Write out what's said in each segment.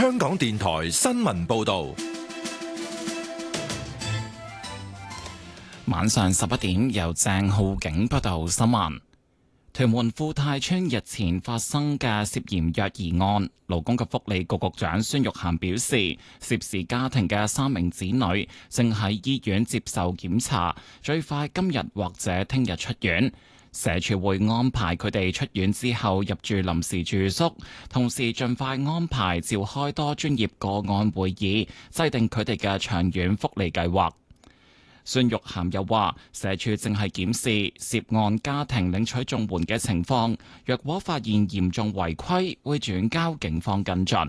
香港電台新聞報道。 晚上11點，由鄭浩景報道新聞。屯門富泰邨日前發生嘅涉嫌虐兒案，勞工及福利局局長孫玉菡表示，涉事家庭嘅3名子女正喺醫院接受檢查，最快今日或者聽日出院。社署會安排佢哋出院之後入住臨時住宿，同時盡快安排召開多專業個案會議，制定佢哋嘅長遠福利計劃。孫玉菡又話，社署正係檢視涉案家庭領取綜援嘅情況，若果發現嚴重違規，會轉交警方跟進。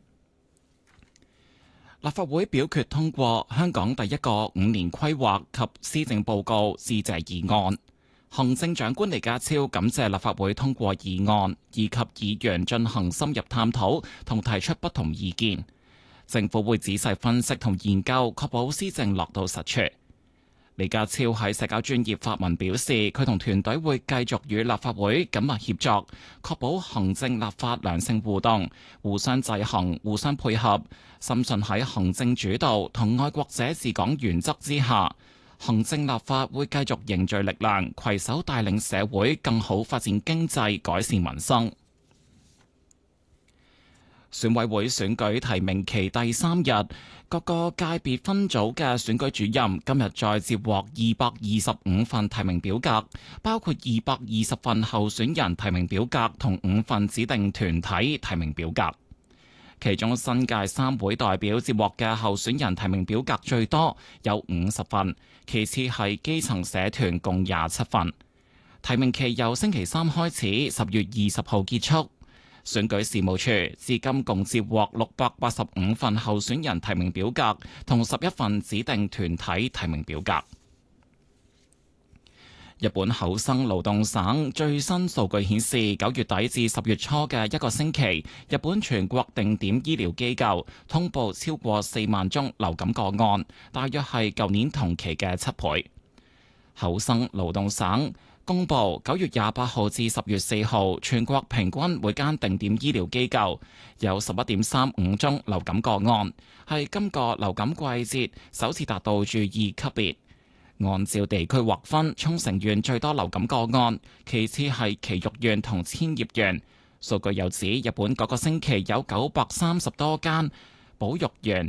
立法會表決通過香港第一個5年規劃及施政報告致謝議案。行政長官李家超感謝立法會通過議案，以及議員進行深入探討同提出不同意見。政府會仔細分析同研究，確保施政落到實處。李家超喺社交專頁發文表示，佢同團隊會繼續與立法會緊密協作，確保行政立法良性互動，互相制衡、互相配合。深信喺行政主導同愛國者治港原則之下，行政立法會繼續凝聚力量，攜手帶領社會更好發展經濟、改善民生。選委會選舉提名期第3日，各個界別分組嘅選舉主任今日再接獲225份提名表格，包括220份候選人提名表格同5份指定團體提名表格。其中新界3會代表接獲嘅候選人提名表格最多，有50份，其次係基層社團共27份。提名期由星期3開始，10月20號結束。選舉事務處至今共接獲685份候選人提名表格同11份指定團體提名表格。日本厚生勞動省最新數據顯示，9月底至10月初嘅一個星期，日本全國定點醫療機構通報超過4萬宗流感個案，大約係舊年同期嘅7倍。厚生勞動省公布9月28號至10月4號，全國平均每間定點醫療機構有11.35宗流感個案，係今個流感季節首次達到注意級別。按照地區劃分，沖繩縣最多流感個案，其次係埼玉縣同千葉縣。數據又指，日本各個星期有930多間保育園